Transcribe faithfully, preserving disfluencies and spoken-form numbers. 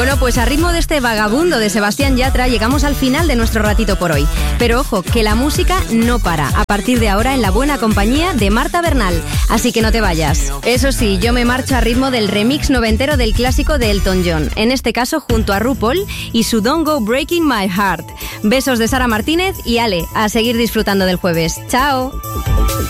Bueno, pues a ritmo de este vagabundo de Sebastián Yatra llegamos al final de nuestro ratito por hoy. Pero ojo, que la música no para. A partir de ahora en la buena compañía de Marta Bernal. Así que no te vayas. Eso sí, yo me marcho a ritmo del remix noventero del clásico de Elton John. En este caso junto a RuPaul y su Don't Go Breaking My Heart. Besos de Sara Martínez y Ale, a seguir disfrutando del jueves. ¡Chao!